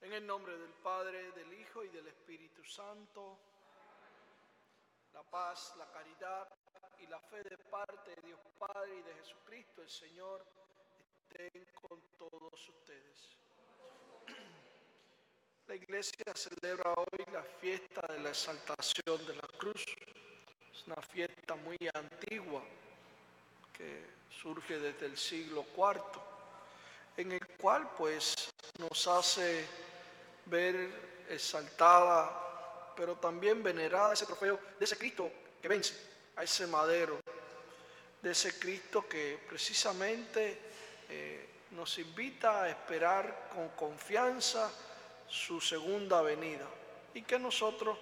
En el nombre del Padre, del Hijo y del Espíritu Santo, la paz, la caridad y la fe de parte de Dios Padre y de Jesucristo el Señor estén con todos ustedes. La Iglesia celebra hoy la fiesta de la exaltación de la cruz. Es una fiesta muy antigua que surge desde el siglo IV, en el cual pues nos hace ver exaltada, pero también venerada ese trofeo de ese Cristo que vence a ese madero, de ese Cristo que precisamente nos invita a esperar con confianza su segunda venida y que nosotros